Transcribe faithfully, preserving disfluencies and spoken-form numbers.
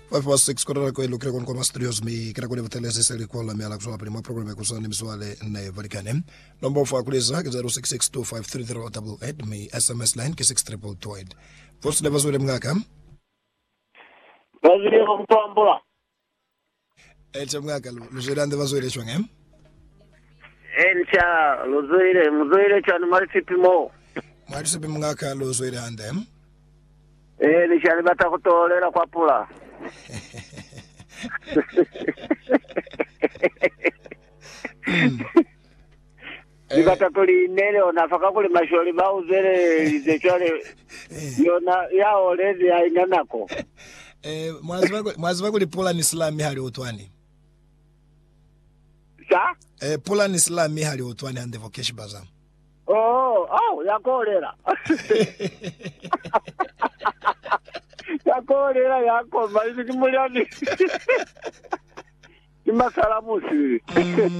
five past six kora ko ilukira kon koma studios mi kira ko nevutele seseli kwa la miala kusoma prima program ko sona miswale na valikane number for kuleza zero six six two five three zero eight eight mi S M S line ke six triple two eight voice level zule mngaka bazile kompambula elcha mngaka luzira ande bazule chwange elcha luzire muzire chani marisipimo marisipi mngaka luzire ande eh lishali bata kutolera kwa pula Nibata kuli nele onafaka kuli masholi bauzele zechale yona yao lezi ya inanako eh mwazi wako lipola ni Islami hali utwani sa eh pola ni Islami hali utwani ande vokesh bazam oh oh yakolera yakolera yako mali kimulani Imasalamusi